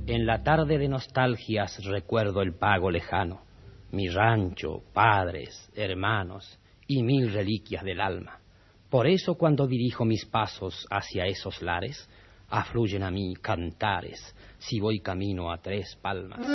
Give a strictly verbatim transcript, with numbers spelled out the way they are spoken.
En la tarde de nostalgias recuerdo el pago lejano, mi rancho, padres, hermanos y mil reliquias del alma. Por eso cuando dirijo mis pasos hacia esos lares, afluyen a mí cantares si voy camino a Tres Palmas.